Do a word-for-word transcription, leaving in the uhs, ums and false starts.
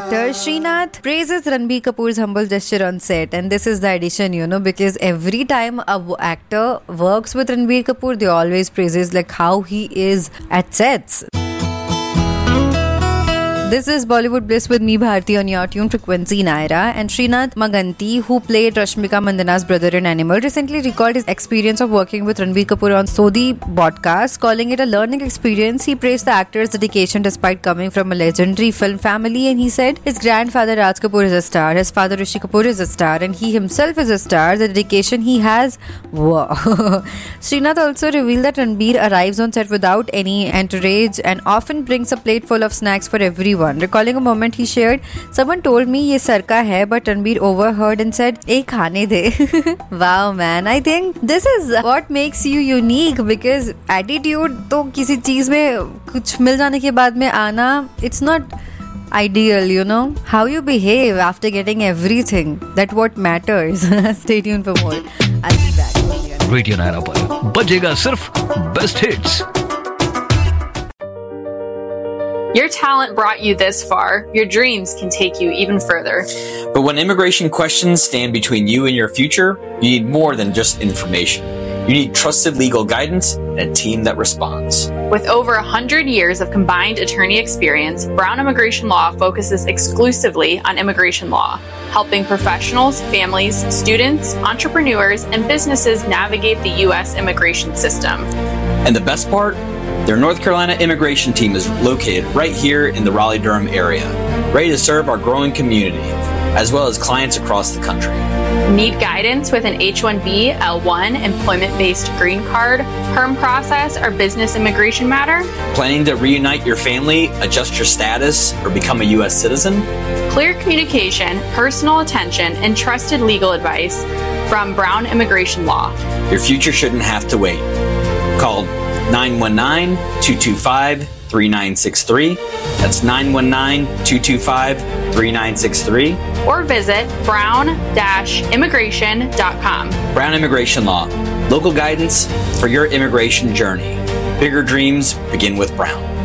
actor Srinath praises Ranbir Kapoor's humble gesture on set, and this is the addition, you know, because every time a w- actor works with Ranbir Kapoor, they always praises like how he is at sets. This is Bollywood Bliss with me, Bharti, on your tune frequency Naira. And Srinath Maganti, who played Rashmika Mandana's brother in Animal, recently recalled his experience of working with Ranbir Kapoor on Sodhi podcast, calling it a learning experience. He praised the actor's dedication despite coming from a legendary film family, and he said his grandfather Raj Kapoor is a star, his father Rishi Kapoor is a star, and he himself is a star. The dedication he has, wow. Srinath also revealed that Ranbir arrives on set without any entourage and often brings a plate full of snacks for everyone. Recalling a moment he shared, someone told me ye sir ka hai, but Ranbir overheard and said, "Ek khane de." Wow, man, I think this is what makes you unique, because attitude to kisi cheez mein kuch mil jane ke baad mein aana, it's not ideal, you know. How you behave after getting everything, that what matters. Stay tuned for more. I'll be back. Radio Naira पर बजेगा सिर्फ best hits. Your talent brought you this far. Your dreams can take you even further. But when immigration questions stand between you and your future, you need more than just information. You need trusted legal guidance and a team that responds. With over one hundred years of combined attorney experience, Brown Immigration Law focuses exclusively on immigration law, helping professionals, families, students, entrepreneurs, and businesses navigate the U S immigration system. And the best part? Their North Carolina immigration team is located right here in the Raleigh-Durham area, ready to serve our growing community, as well as clients across the country. Need guidance with an H one B, L one, employment-based green card, perm process, or business immigration matter? Planning to reunite your family, adjust your status, or become a U S citizen? Clear communication, personal attention, and trusted legal advice from Brown Immigration Law. Your future shouldn't have to wait. Call nine one nine, two two five, three nine six three. That's nine one nine, two two five, three nine six three. Or visit brown dash immigration dot com. Brown Immigration Law. Local guidance for your immigration journey. Bigger dreams begin with Brown.